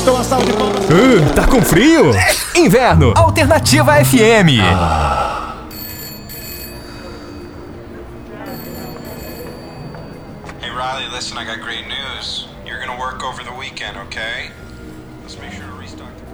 Estou a salva de palmas. Tá com frio? Inverno, Alternativa FM. Hey Riley, listen, I got great news. You're gonna work over the weekend, okay? Let's make sure to restock the